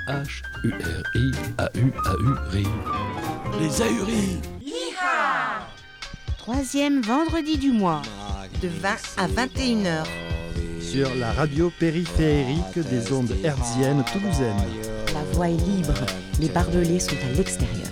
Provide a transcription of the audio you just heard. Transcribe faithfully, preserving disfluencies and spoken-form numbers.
H U R I A U A U rire. Les ahuris. Troisième vendredi du mois. De vingt à vingt et une heures. Sur la radio périphérique des ondes hertziennes toulousaines. La voie est libre, les barbelés sont à l'extérieur.